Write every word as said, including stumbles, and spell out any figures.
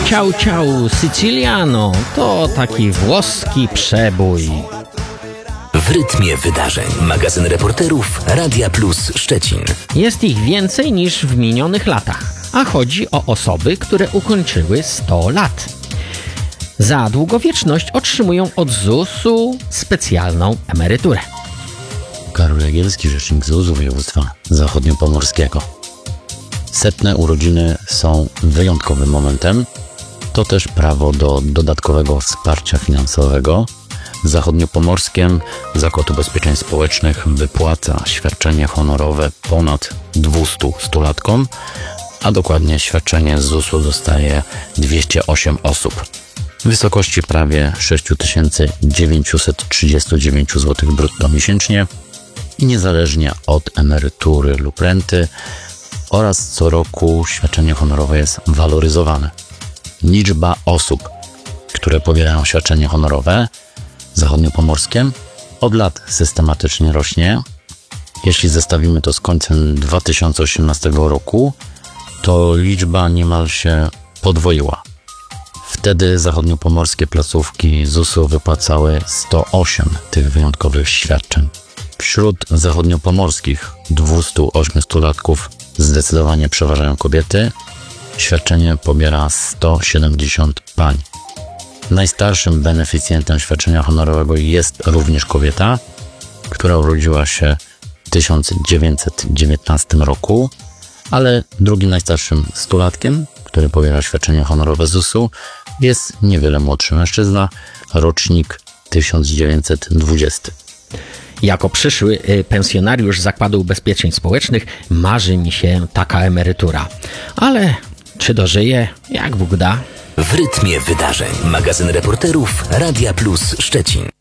Ciao ciao Siciliano to taki włoski przebój. W rytmie wydarzeń. Magazyn reporterów Radia Plus Szczecin. Jest ich więcej niż w minionych latach, a chodzi o osoby, które ukończyły sto lat. Za długowieczność otrzymują od zusu specjalną emeryturę. Karol Jagielski, rzecznik zusu województwa zachodniopomorskiego. Setne urodziny są wyjątkowym momentem. To też prawo do dodatkowego wsparcia finansowego. Zachodniopomorskiem Zakład Ubezpieczeń Społecznych wypłaca świadczenie honorowe ponad dwustu stulatkom, a dokładnie świadczenie z zusu dostaje dwieście osiem osób w wysokości prawie sześć tysięcy dziewięćset trzydzieści dziewięć złotych brutto miesięcznie i niezależnie od emerytury lub renty, oraz co roku świadczenie honorowe jest waloryzowane. Liczba osób, które pobierają świadczenie honorowe zachodniopomorskiem od lat systematycznie rośnie. Jeśli zestawimy to z końcem dwa tysiące osiemnastego roku, to liczba niemal się podwoiła. Wtedy zachodniopomorskie placówki zusu wypłacały sto osiem tych wyjątkowych świadczeń. Wśród zachodniopomorskich dwustu ośmiostulatków zdecydowanie przeważają kobiety. Świadczenie pobiera sto siedemdziesiąt pań. Najstarszym beneficjentem świadczenia honorowego jest również kobieta, która urodziła się w tysiąc dziewięćset dziewiętnastym roku, ale drugim najstarszym stulatkiem, który pobiera świadczenie honorowe z zusu, jest niewiele młodszy mężczyzna, rocznik tysiąc dziewięćset dwudziesty. Jako przyszły pensjonariusz Zakładu Ubezpieczeń Społecznych marzy mi się taka emerytura. Ale czy dożyję? Jak Bóg da? W rytmie wydarzeń. Magazyn reporterów Radia Plus Szczecin.